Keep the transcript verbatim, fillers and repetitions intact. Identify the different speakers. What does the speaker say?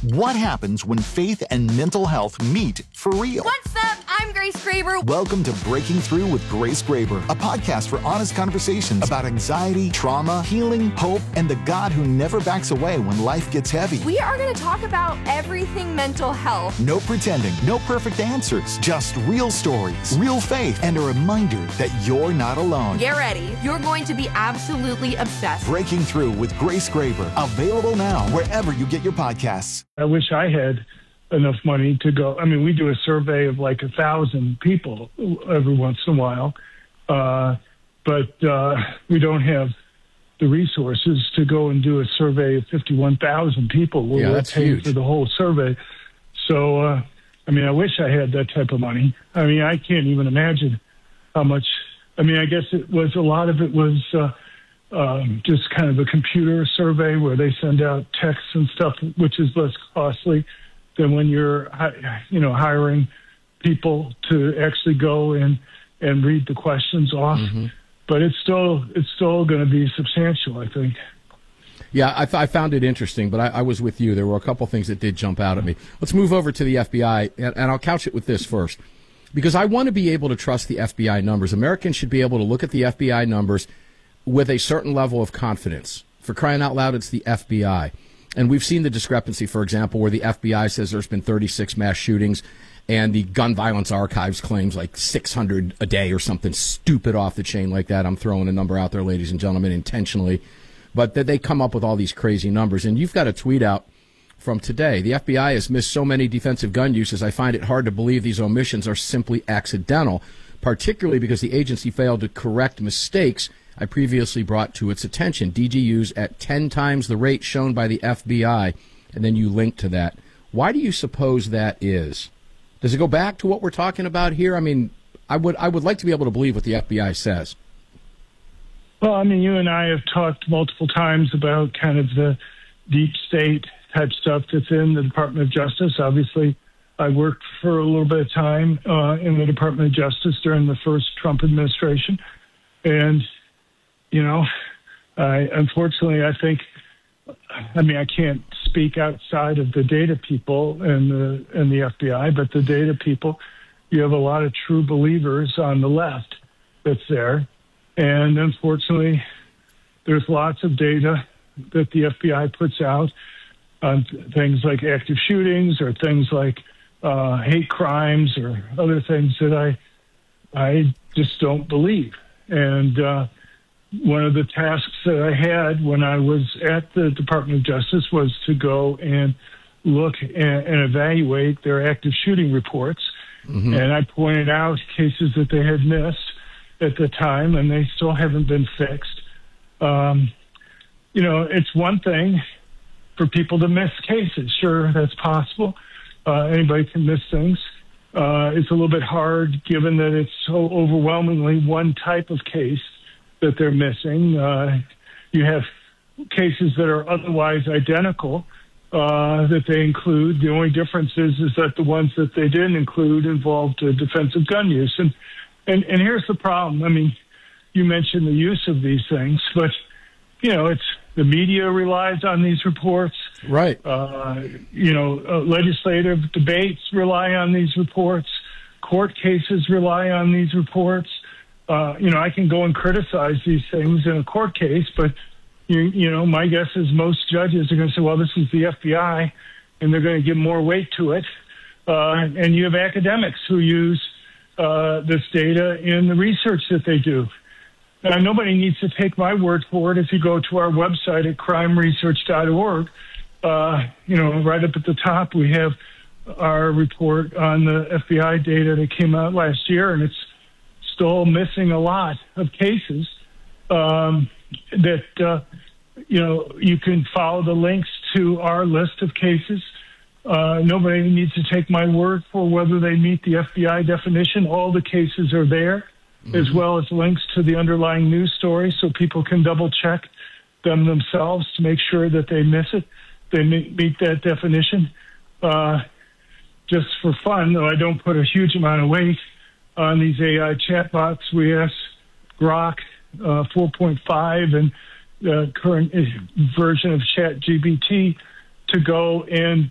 Speaker 1: What happens when faith and mental health meet for real?
Speaker 2: What's up? I'm Grace Graber.
Speaker 1: Welcome to Breaking Through with Grace Graber, a podcast for honest conversations about anxiety, trauma, healing, hope, and the God who never backs away when life gets heavy.
Speaker 2: We are going to talk about everything mental health.
Speaker 1: No pretending, no perfect answers, just real stories, real faith, and a reminder that you're not alone.
Speaker 2: Get ready. You're going to be absolutely obsessed.
Speaker 1: Breaking Through with Grace Graber, available now wherever you get your podcasts.
Speaker 3: I wish I had enough money to go. I mean, we do a survey of like a thousand people every once in a while, uh, but uh, we don't have the resources to go and do a survey of fifty-one thousand people.
Speaker 4: Yeah,
Speaker 3: We're
Speaker 4: that's
Speaker 3: paying
Speaker 4: huge.
Speaker 3: for the whole survey. So, uh, I mean, I wish I had that type of money. I mean, I can't even imagine how much. I mean, I guess it was a lot of it was uh, um, just kind of a computer survey where they send out texts and stuff, which is less costly than when you're, you know, hiring people to actually go and, and read the questions off. Mm-hmm. But it's still it's still going to be substantial, I think.
Speaker 4: Yeah, I, th- I found it interesting, but I, I was with you. There were a couple things that did jump out at me. Let's move over to the F B I, and, and I'll couch it with this first, because I want to be able to trust the F B I numbers. Americans should be able to look at the F B I numbers with a certain level of confidence. For crying out loud, it's the F B I. And we've seen the discrepancy, for example, where the F B I says there's been thirty-six mass shootings, and the Gun Violence Archives claims like six hundred a day or something stupid off the chain like that. I'm throwing a number out there, ladies and gentlemen, intentionally. But that they come up with all these crazy numbers. And you've got a tweet out from today. The F B I has missed so many defensive gun uses, I find it hard to believe these omissions are simply accidental, particularly because the agency failed to correct mistakes I previously brought to its attention. D G Us at ten times the rate shown by the F B I, and then you link to that. Why do you suppose that is? Does it go back to what we're talking about here? I mean, I would I would like to be able to believe what the F B I says.
Speaker 3: Well, I mean, you and I have talked multiple times about kind of the deep state type stuff that's in the Department of Justice. Obviously, I worked for a little bit of time uh, in the Department of Justice during the first Trump administration. And, you know, I, unfortunately, I think, I mean, I can't speak outside of the data people and the, and the F B I, but the data people, you have a lot of true believers on the left that's there. And unfortunately, there's lots of data that the F B I puts out on things like active shootings or things like uh, hate crimes or other things that I I just don't believe. And uh, one of the tasks that I had when I was at the Department of Justice was to go and look and, and evaluate their active shooting reports. Mm-hmm. And I pointed out cases that they had missed at the time, and they still haven't been fixed. Um, you know, it's one thing for people to miss cases. Sure, that's possible. Uh, anybody can miss things. Uh, it's a little bit hard given that it's so overwhelmingly one type of case that they're missing. Uh, you have cases that are otherwise identical uh, that they include. The only difference is, is that the ones that they didn't include involved uh, defensive gun use. And And, and here's the problem. I mean, you mentioned the use of these things, but, you know, it's the media relies on these reports.
Speaker 4: Right.
Speaker 3: Uh, you know, uh, legislative debates rely on these reports. Court cases rely on these reports. Uh, you know, I can go and criticize these things in a court case, but, you, you know, my guess is most judges are going to say, well, this is the F B I, and they're going to give more weight to it. Uh, and you have academics who use Uh, this data in the research that they do. Now, nobody needs to take my word for it. If you go to our website at crime research dot org, uh, you know, right up at the top, we have our report on the F B I data that came out last year, and it's still missing a lot of cases um, that, uh, you know, you can follow the links to our list of cases. Uh, nobody needs to take my word for whether they meet the F B I definition. All the cases are there, mm-hmm. as well as links to the underlying news stories, so people can double check them themselves to make sure that they miss it, they meet that definition. Uh, just for fun, though I don't put a huge amount of weight on these A I chatbots, we asked Grok uh, four point five and the current version of ChatGPT to go and